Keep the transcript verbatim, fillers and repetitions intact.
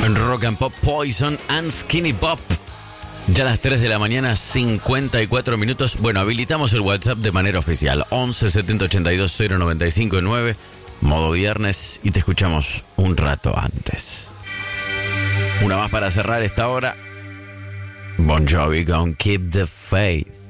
Rock and Pop, Poison and Skinny Pop. Ya a las tres de la mañana, cincuenta y cuatro minutos. Bueno, habilitamos el WhatsApp de manera oficial. once setenta ochenta y dos cero noventa y cinco nueve. Modo viernes. Y te escuchamos un rato antes. Una más para cerrar esta hora. Bon Jovi con Keep the Faith.